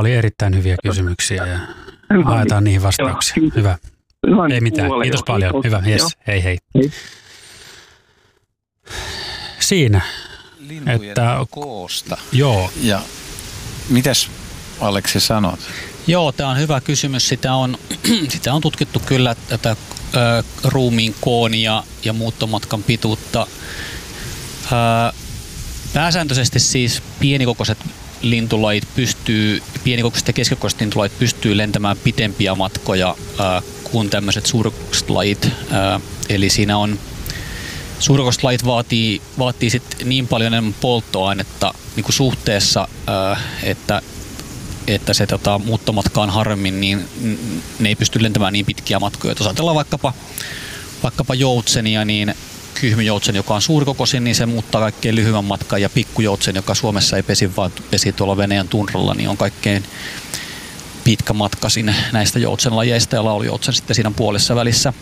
oli erittäin hyviä kysymyksiä ja haetaan niihin vastauksia. Hyvä. Ei mitään. Kiitos paljon. Hyvä. Yes. Hei hei. Siinä. Lintujen koosta. Joo. Ja mitäs Aleksi sanot? Joo, tämä on hyvä kysymys. Sitä on tutkittu kyllä tätä ruumiin koon ja muuttomatkan pituutta. Pääsääntöisesti siis pienikokoiset ja keskikokoiset lintulajit pystyy lentämään pitempiä matkoja kuin tämmöiset suurikokoiset lajit. Eli siinä on suurikokoiset lajit vaatii sit niin paljon enemmän polttoainetta niin kuin suhteessa, että se muuttomatka on harvemmin, niin ne ei pysty lentämään niin pitkiä matkoja. Jos ajatellaan vaikkapa joutsenia, niin kyhmyjoutsen, joka on suurikokoisin, niin se muuttaa kaikkein lyhyen matkan, ja pikkujoutsen, joka Suomessa ei pesi, vaan pesi tuolla Venäjän tunralla, niin on kaikkein pitkä matka sinne näistä joutsenlajeista, ja laulujoutsen sitten siinä puolessa välissä.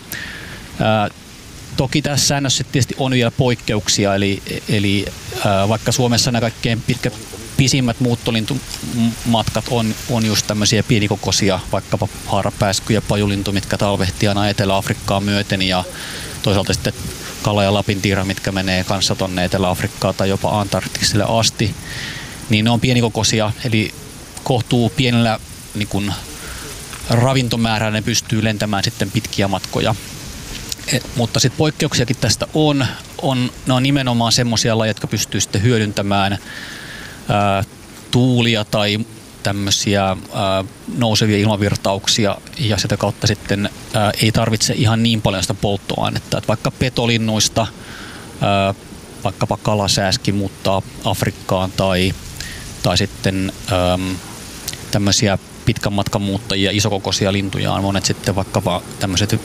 Toki tässä säännössä tietysti on vielä poikkeuksia, eli vaikka Suomessa nämä kaikkein pisimmät muuttolintumatkat on just tämmöisiä pienikokoisia, vaikkapa haarapääsky ja pajulintu, mitkä talvehtii aina Etelä-Afrikkaa myöten, ja toisaalta sitten kala- ja lapintiira, mitkä menee kanssa tuonne Etelä-Afrikkaan tai jopa Antarktikselle asti, niin ne on pienikokoisia, eli kohtuu pienellä niin kun ravintomäärällä ne pystyy lentämään sitten pitkiä matkoja. Mutta sitten poikkeuksiakin tästä ne on nimenomaan semmoisia lajeja, jotka pystyy sitten hyödyntämään tuulia tai tämmöisiä nousevia ilmavirtauksia, ja sitä kautta sitten ei tarvitse ihan niin paljon sitä polttoainetta. Et vaikka petolinnuista vaikkapa kalasääski muuttaa Afrikkaan tai sitten tämmöisiä pitkän matkan muuttajia, isokokoisia lintuja on monet sitten vaikkapa tämmöiset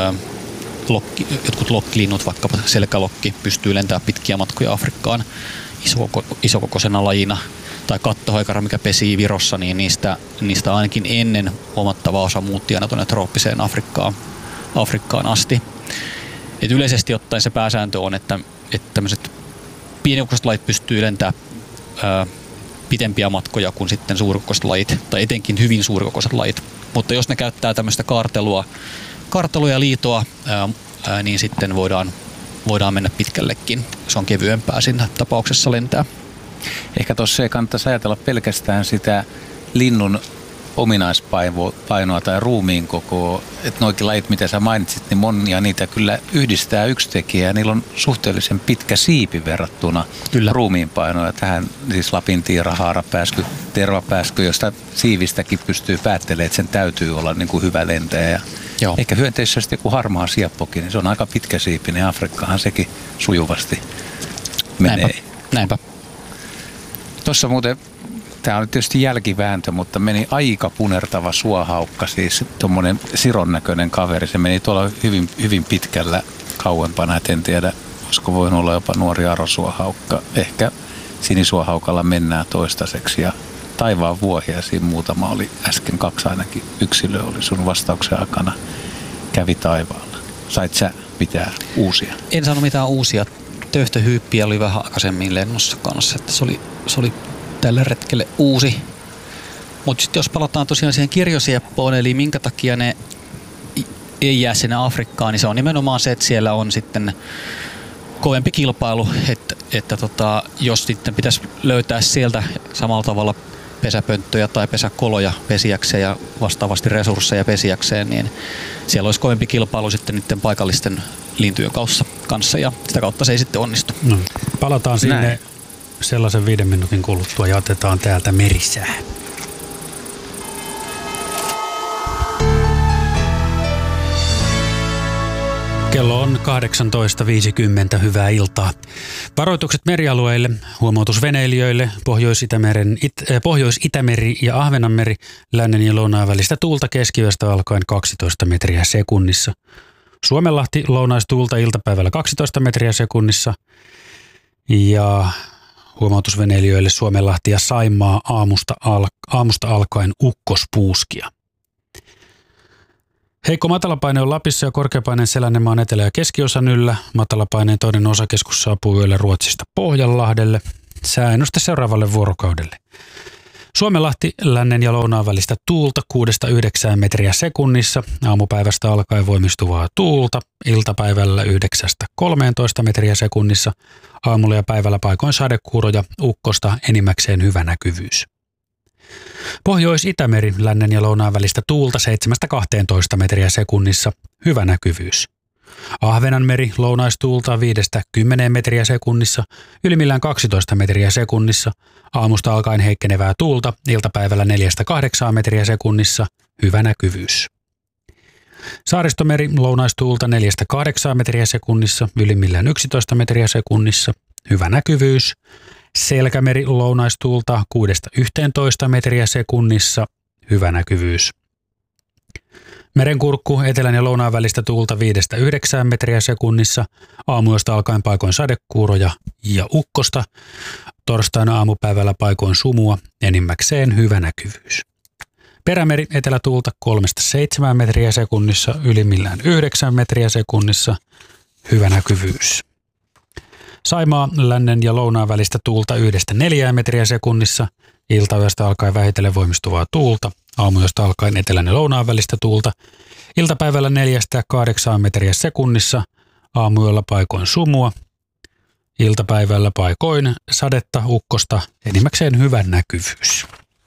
jotkut lokkilinnut, vaikkapa selkälokki, pystyy lentämään pitkiä matkoja Afrikkaan isokokoisena lajina. Tai kattohoikara, mikä pesii Virossa, niin niistä ainakin ennen huomattava osa muutti aina tuonne trooppiseen Afrikkaan asti. Et yleisesti ottaen se pääsääntö on, että tämmöiset pienikokoiset lajit pystyy lentämään pitempiä matkoja kuin sitten suurikokoiset lajit, tai etenkin hyvin suurikokoiset lajit. Mutta jos ne käyttää tämmöistä kartelua ja liitoa, niin sitten voidaan mennä pitkällekin. Se on kevyempää siinä tapauksessa lentää. Ehkä tuossa ei kannattaisi ajatella pelkästään sitä linnun ominaispainoa tai ruumiin kokoa. Että noikin lajit, mitä sä mainitsit, niin monia niitä kyllä yhdistää yksi tekijä. Ja niillä on suhteellisen pitkä siipi verrattuna ruumiinpainoa. Tähän siis lapintiira, haarapääsky, tervapääsky, josta siivistäkin pystyy päättelemään, että sen täytyy olla niin kuin hyvä lentäjä. Joo. Eikä hyönteissä sitten joku harmaa sieppokin, niin se on aika pitkä siipi, niin Afrikkahan sekin sujuvasti menee. Näinpä. Tuossa muuten, tämä on tietysti jälkivääntö, mutta meni aika punertava suohaukka, siis tuommoinen Siron näköinen kaveri. Se meni tuolla hyvin, hyvin pitkällä kauempana, et en tiedä, olisiko voinut olla jopa nuori arosuohaukka. Ehkä sinisuohaukalla mennään toistaiseksi ja taivaan vuohia siinä muutama oli, äsken 2 ainakin yksilö oli sun vastauksen aikana, kävi taivaalla. Sait sä pitää uusia? En saanut mitään uusia. Töyhtöhyyppiä oli vähän aikaisemmin lennossa kanssa, että se oli tälle retkelle uusi. Mutta sitten jos palataan tosiaan siihen kirjosieppoon, eli minkä takia ne ei jää sinne Afrikkaan, niin se on nimenomaan se, että siellä on sitten kovempi kilpailu, että jos sitten pitäisi löytää sieltä samalla tavalla pesäpönttöjä tai pesäkoloja pesiäkseen ja vastaavasti resursseja pesiäkseen, niin siellä olisi kovempi kilpailu sitten niiden paikallisten lintujen kanssa, ja sitä kautta se ei sitten onnistu. No, palataan sinne sellaisen 5 minuutin kuluttua ja otetaan täältä merisää. Kello on 18.50. Hyvää iltaa. Varoitukset merialueille, huomautus veneilijöille, Pohjois-Itämeri ja Ahvenanmeri, lännen ja lounaan välistä tuulta keskiyöstä alkaen 12 metriä sekunnissa. Suomenlahti lounaistuulta iltapäivällä 12 metriä sekunnissa ja huomautus veneilijöille Suomenlahti ja Saimaa aamusta alkaen ukkospuuskia. Heikko matalapaine on Lapissa ja korkeapaineen Selännemaan etelä- ja keskiosan yllä. Matalapaineen toinen osakeskus saapuu yöllä Ruotsista Pohjanlahdelle. Sääennuste seuraavalle vuorokaudelle. Suomenlahti lännen ja lounaan välistä tuulta 6-9 metriä sekunnissa. Aamupäivästä alkaen voimistuvaa tuulta. Iltapäivällä 9-13 metriä sekunnissa. Aamulla ja päivällä paikoin sadekuuroja, ukkosta, enimmäkseen hyvä näkyvyys. Pohjois-Itämeri lännen ja lounaan välistä tuulta 7-12 metriä sekunnissa. Hyvä näkyvyys. Ahvenanmeri lounaistuulta 5-10 metriä sekunnissa, ylimmillään 12 metriä sekunnissa. Aamusta alkaen heikkenevää tuulta, iltapäivällä 4-8 metriä sekunnissa, hyvä näkyvyys. Saaristomeri lounaistuulta 4-8 metriä sekunnissa, ylimmillään 11 metriä sekunnissa, hyvä näkyvyys. Selkämeri lounaistuulta 6-11 metriä sekunnissa, hyvä näkyvyys. Merenkurkku etelän ja lounaan välistä tuulta 5-9 metriä sekunnissa, aamuyöstä alkaen paikoin sadekuuroja ja ukkosta, torstaina aamupäivällä paikoin sumua, enimmäkseen hyvä näkyvyys. Perämeri etelätuulta 3-7 metriä sekunnissa, ylimmillään 9 metriä sekunnissa, hyvä näkyvyys. Saimaa lännen ja lounaan välistä tuulta 1-4 metriä sekunnissa, iltayöstä alkaen vähitellen voimistuvaa tuulta, aamuyöstä alkaen etelän ja lounaan välistä tuulta, iltapäivällä 4-8 metriä sekunnissa, aamuyöllä paikoin sumua, iltapäivällä paikoin sadetta, ukkosta, enimmäkseen hyvä näkyvyys.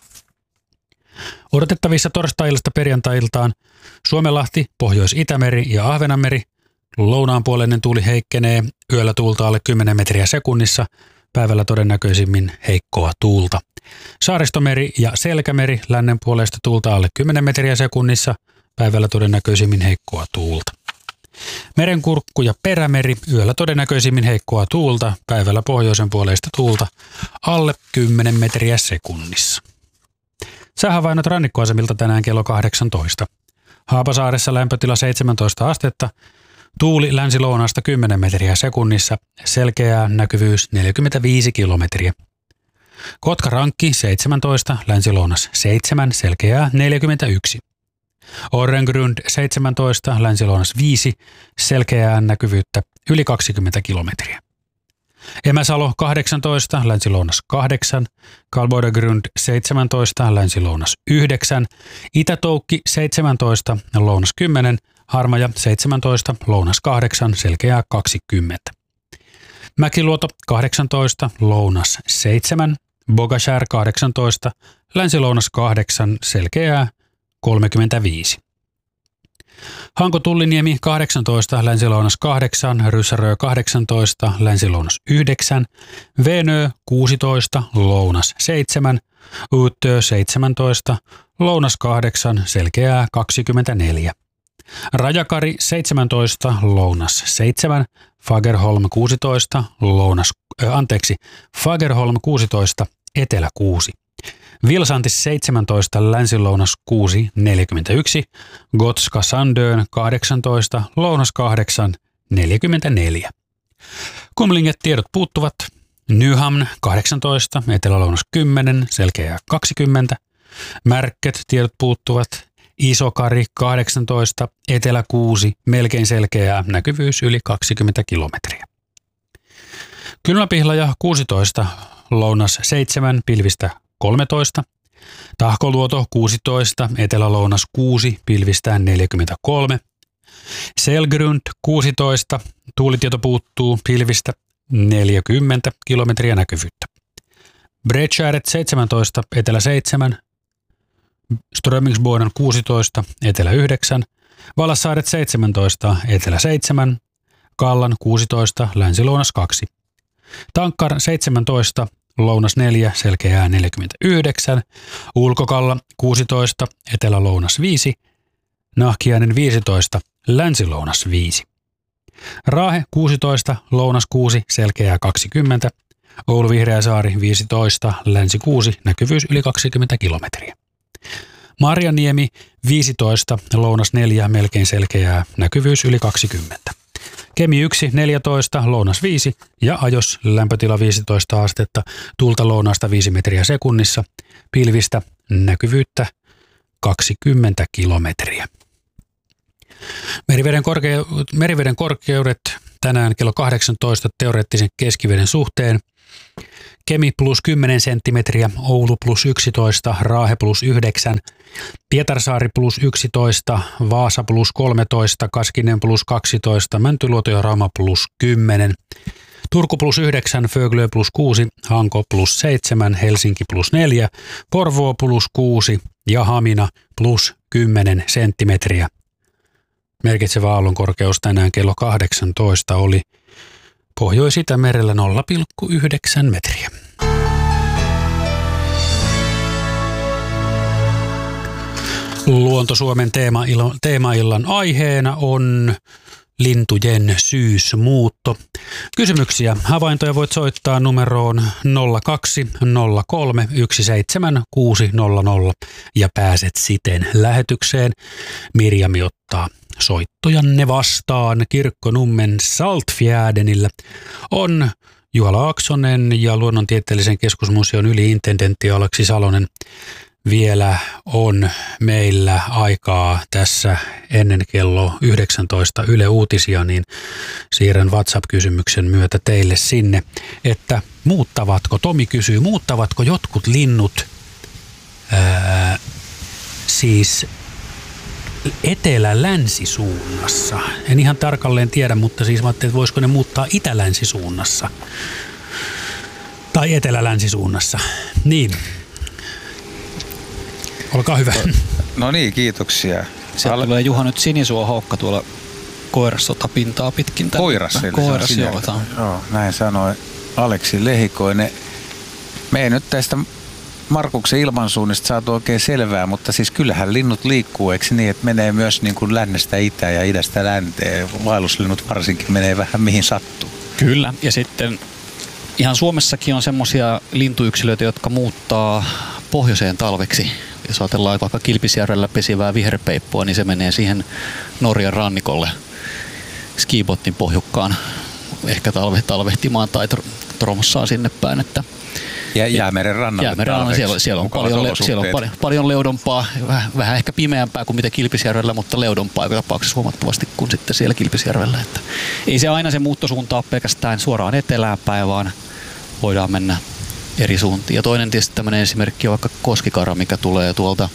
Odotettavissa torstai-illasta perjantai-iltaan Suomenlahti, Pohjois-Itämeri ja Ahvenanmeri. Lounaanpuoleinen tuuli heikkenee, yöllä tuulta alle 10 metriä sekunnissa, päivällä todennäköisimmin heikkoa tuulta. Saaristomeri ja Selkämeri lännen puolesta tuulta alle 10 metriä sekunnissa, päivällä todennäköisimmin heikkoa tuulta. Merenkurkku ja Perämeri yöllä todennäköisimmin heikkoa tuulta, päivällä pohjoisen puoleista tuulta alle 10 metriä sekunnissa. Säähavainnot rannikkoasemilta tänään kello 18. Haapasaaressa lämpötila 17 astetta, tuuli länsi-lounaasta 10 metriä sekunnissa, selkeää näkyvyys 45 kilometriä. Kotka-Rankki 17, länsi-lounas 7, selkeää 41. Orrengrund 17, länsi-lounas 5, selkeää näkyvyyttä yli 20 kilometriä. Emäsalo 18, länsi-lounas 8, Kalboidegrund 17, länsi-lounas 9, Itä-Toukki 17, lounas 10, Harmaja 17, lounas 8, selkeää 20. Mäkiluoto 18, lounas 7, Bogashär 18, länsi-lounas 8, selkeää 35. Hanko-Tulliniemi 18, länsi-lounas 8, Ryssärö 18, länsi-lounas 9, Venö 16, lounas 7, Uutö 17, lounas 8, selkeää 24. Rajakari 17, lounas 7, Fagerholm 16, Fagerholm 16, etelä 6. Vilsantis 17, länsi-lounas 6, 41, Gotska Sandön 18, lounas 8, 44. Kumlinget tiedot puuttuvat. Nyhamn 18, etelä-lounas 10, selkeää 20. Märket tiedot puuttuvat. Isokari 18, etelä 6, melkein selkeää, näkyvyys yli 20 kilometriä. Kylmäpihlaja 16, lounas 7, pilvistä 13. Tahkoluoto 16, etelä-lounas 6, pilvistään 43. Selgrund 16, tuulitieto puuttuu, pilvistä 40 kilometriä näkyvyyttä. Bredskäret 17, etelä 7. Strömingsboden 16, etelä 9, Valassaaret 17, etelä 7, Kallan 16, länsi-lounas 2. Tankkar 17, lounas 4, selkeää 49, Ulkokalla 16, etelä-lounas 5, Nahkiainen 15, länsi-lounas 5. Raahe 16, lounas 6, selkeää 20, Oulu-Vihreäsaari 15, länsi 6, näkyvyys yli 20 kilometriä. Marjaniemi 15, lounas 4, melkein selkeää, näkyvyys yli 20. Kemi 1, 14, lounas 5 ja Ajos lämpötila 15 astetta, tuulta lounaasta 5 metriä sekunnissa, pilvistä näkyvyyttä 20 kilometriä. Meriveden korkeudet tänään kello 18 teoreettisen keskiveden suhteen Kemi plus 10 senttimetriä, Oulu plus 11, Raahe plus 9, Pietarsaari plus 11, Vaasa plus 13, Kaskinen plus 12, Mäntyluoto ja Rauma plus 10, Turku plus 9, Föglö plus 6, Hanko plus 7, Helsinki plus 4, Porvoo plus 6 ja Hamina plus 10 senttimetriä. Merkitsevä aallonkorkeus tänään kello 18 oli Pohjois-Itämerellä 0,9 metriä. Luonto Suomen teemaillan aiheena on lintujen syysmuutto. Kysymyksiä, havaintoja voit soittaa numeroon 0203 17600 ja pääset siten lähetykseen. Mirjami ottaa soittojanne vastaan. Kirkkonummen Saltfjärdenillä on Juha Laaksonen ja Luonnontieteellisen keskusmuseon yli-intendentti Aleksi Salonen. Vielä on meillä aikaa tässä ennen kello 19 Yle Uutisia, niin siirrän WhatsApp-kysymyksen myötä teille sinne, että Tomi kysyy, muuttavatko jotkut linnut siis etelä-länsisuunnassa? En ihan tarkalleen tiedä, mutta siis mä ajattelin, että voisiko ne muuttaa itä-länsisuunnassa tai etelä-länsisuunnassa. Niin. Olkaa hyvä. No niin, kiitoksia. Sieltä tulee Juha nyt sinisuohaukka tuolla koirassotapintaa pitkin. Koirassa, joo, näin sanoi Aleksi Lehikoinen. Me ei nyt tästä Markuksen ilmansuunnista saatu oikein selvää, mutta siis kyllähän linnut liikkuu, eikö niin, että menee myös niin kuin lännestä itään ja idästä länteen. Vaelluslinnut varsinkin menee vähän mihin sattuu. Kyllä, ja sitten ihan Suomessakin on semmoisia lintuyksilöitä, jotka muuttaa pohjoiseen talveksi. Jos ajatellaan vaikka Kilpisjärvellä pesivää viherpeippua, niin se menee siihen Norjan rannikolle Skibotnin pohjukkaan ehkä talvehtimaan tai tromossaan sinne päin. Että ja Jäämeren rannalle siellä on paljon leudompaa, vähän ehkä pimeämpää kuin mitä Kilpisjärvellä, mutta leudompaa joka tapauksessa huomattavasti kuin sitten siellä Kilpisjärvellä. Että ei se aina se muuttosuunta ole pelkästään suoraan etelään päin, vaan voidaan mennä eri suuntiin. Ja toinen tietysti tämmöinen esimerkki on vaikka koskikara, mikä tulee tuolta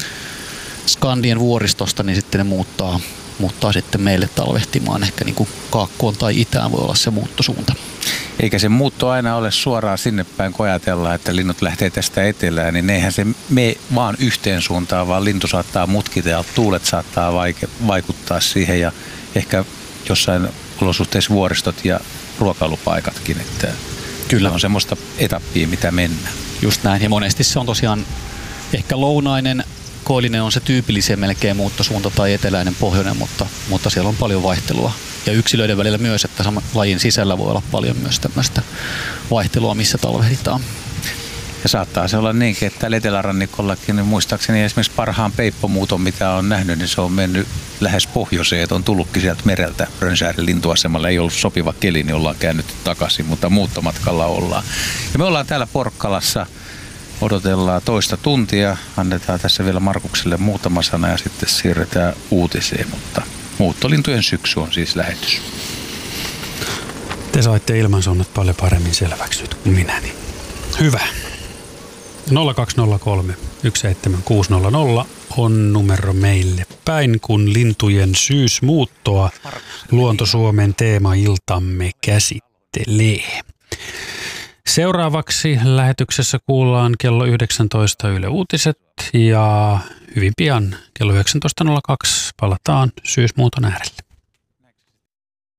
Skandien vuoristosta, niin sitten ne muuttaa sitten meille talvehtimaan. Ehkä niin kuin kaakkoon tai itään voi olla se muuttosuunta. Eikä se muutto aina ole suoraan sinne päin, kun ajatellaan, että linnut lähtee tästä etelään, niin eihän se mene vaan yhteen suuntaan, vaan lintu saattaa mutkita ja tuulet saattaa vaikuttaa siihen ja ehkä jossain olosuhteissa vuoristot ja ruokailupaikatkin, että kyllä on semmoista etappia, mitä mennään. Just näin, ja monesti se on tosiaan ehkä lounainen, koillinen on se tyypillisen melkein muuttosuunta tai eteläinen pohjoinen, mutta siellä on paljon vaihtelua. Ja yksilöiden välillä myös, että lajin sisällä voi olla paljon myös tämmöistä vaihtelua, missä talvehditaan. Ja saattaa se olla niinkin, että täällä etelärannikollakin, niin muistaakseni esimerkiksi parhaan peippomuuton, mitä on nähnyt, niin se on mennyt lähes pohjoiseen, että on tullutkin sieltä mereltä Rönnsäärden lintuasemalle. Ei ollut sopiva keli, niin ollaan käännytty takaisin, mutta muuttomatkalla ollaan. Ja me ollaan täällä Porkkalassa, odotellaan toista tuntia, annetaan tässä vielä Markukselle muutama sana ja sitten siirretään uutiseen, mutta muuttolintujen syksy on siis lähetys. Te saitte ilmansuunnat paljon paremmin selväksi nyt kuin minä, niin hyvä. 0203 17600 on numero meille päin, kun lintujen syysmuuttoa Luonto Suomen teemailtamme käsittelee. Seuraavaksi lähetyksessä kuullaan kello 19 Yle Uutiset ja hyvin pian kello 19.02 palataan syysmuuton äärelle.